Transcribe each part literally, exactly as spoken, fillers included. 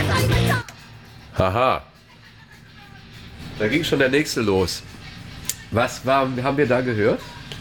Haha. Da ging schon der nächste los. Was war, haben wir da gehört?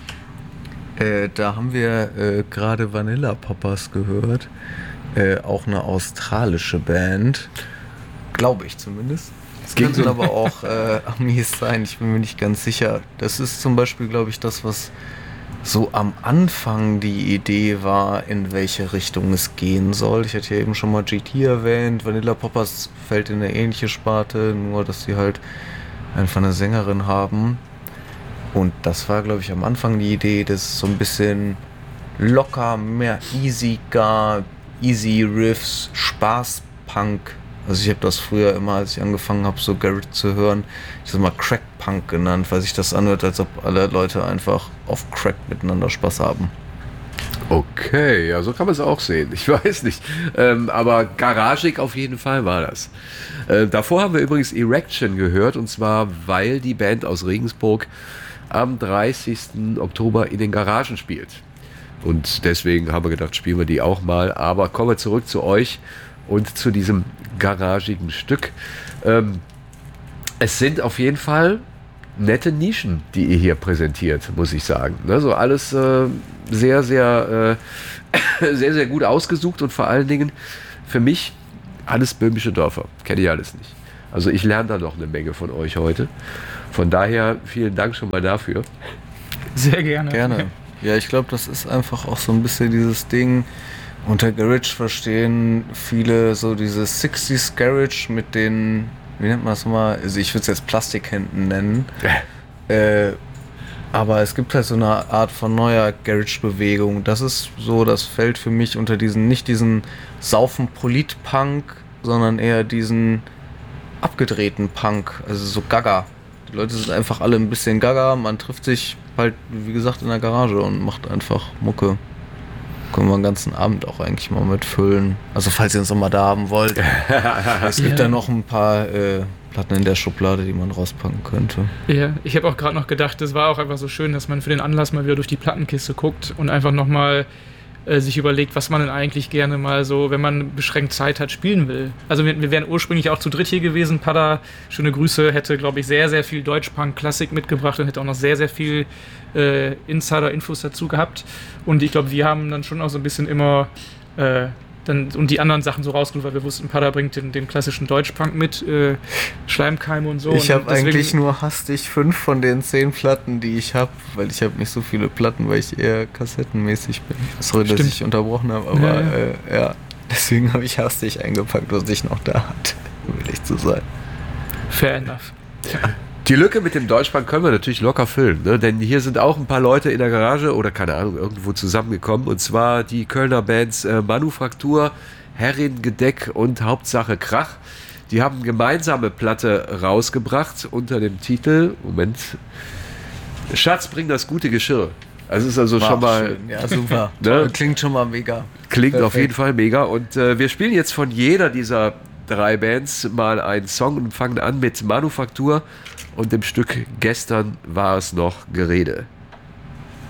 Äh, da haben wir äh, gerade Vanilla Poppers gehört. Äh, auch eine australische Band. Glaube ich zumindest. Es könnten aber auch äh, Amis sein, ich bin mir nicht ganz sicher. Das ist zum Beispiel, glaube ich, das, was so am Anfang die Idee war, in welche Richtung es gehen soll. Ich hatte ja eben schon mal G T erwähnt. Vanilla Poppers fällt in eine ähnliche Sparte, nur dass sie halt einfach eine Sängerin haben. Und das war, glaube ich, am Anfang die Idee, das ist so ein bisschen locker, mehr easy gar, easy Riffs, Spaß-Punk. Also ich habe das früher immer, als ich angefangen habe, so Garage zu hören, ich habe mal Crack-Punk genannt, weil sich das anhört, als ob alle Leute einfach auf Crack miteinander Spaß haben. Okay, ja, so kann man es auch sehen. Ich weiß nicht. Ähm, aber garagig auf jeden Fall war das. Äh, davor haben wir übrigens Erection gehört, und zwar, weil die Band aus Regensburg am dreißigsten Oktober in den Garagen spielt. Und deswegen haben wir gedacht, spielen wir die auch mal. Aber kommen wir zurück zu euch und zu diesem garagigen Stück. Ähm, es sind auf jeden Fall nette Nischen, die ihr hier präsentiert, muss ich sagen. Ne, so alles äh, sehr, sehr, äh, sehr, sehr gut ausgesucht und vor allen Dingen für mich alles böhmische Dörfer. Kenne ich alles nicht. Also ich lerne da noch eine Menge von euch heute. Von daher vielen Dank schon mal dafür. Sehr gerne. Gerne. Ja, ich glaube, das ist einfach auch so ein bisschen dieses Ding, unter Garage verstehen viele so dieses sechziger Garage mit den, wie nennt man das nochmal, also ich würde es jetzt Plastikhänden nennen, äh, aber es gibt halt so eine Art von neuer Garage-Bewegung. Das ist so, das fällt für mich unter diesen, nicht diesen saufen Polit-Punk, sondern eher diesen abgedrehten Punk, also so Gaga. Die Leute sind einfach alle ein bisschen Gaga, man trifft sich halt, wie gesagt, in der Garage und macht einfach Mucke. Können wir den ganzen Abend auch eigentlich mal mitfüllen. Also falls ihr uns noch mal da haben wollt. Es gibt ja. da noch ein paar äh, Platten in der Schublade, die man rauspacken könnte. Ja, ich habe auch gerade noch gedacht, es war auch einfach so schön, dass man für den Anlass mal wieder durch die Plattenkiste guckt und einfach nochmal äh, sich überlegt, was man denn eigentlich gerne mal so, wenn man beschränkt Zeit hat, spielen will. Also wir, wir wären ursprünglich auch zu dritt hier gewesen. Pada, schöne Grüße, hätte, glaube ich, sehr, sehr viel Deutschpunk-Klassik mitgebracht und hätte auch noch sehr, sehr viel äh, Insider-Infos dazu gehabt. Und ich glaube, wir haben dann schon auch so ein bisschen immer äh, dann und die anderen Sachen so rausgeholt, weil wir wussten, Pada bringt den, den klassischen Deutschpunk mit, äh, Schleimkeime und so. Ich habe eigentlich nur hastig hastig fünf von den zehn Platten, die ich habe, weil ich habe nicht so viele Platten, weil ich eher kassettenmäßig bin. Sorry, dass ich unterbrochen habe, aber ja, ja. Äh, ja. deswegen habe ich hastig eingepackt, was ich noch da hatte, um ehrlich zu sein. Fair enough. Die Lücke mit dem Deutschpunk können wir natürlich locker füllen, ne? Denn hier sind auch ein paar Leute in der Garage oder keine Ahnung, irgendwo zusammengekommen, und zwar die Kölner Bands äh, Manufaktur, Herrin, Gedeck und Hauptsache Krach. Die haben gemeinsame Platte rausgebracht unter dem Titel, Moment, Schatz, bring das gute Geschirr. Also ist also War schon mal... Schön. Ja, super. Ne? Klingt schon mal mega. Klingt Perfekt. Auf jeden Fall mega. Und äh, wir spielen jetzt von jeder dieser drei Bands mal einen Song und fangen an mit Manufaktur und dem Stück Gestern war es noch Gerede.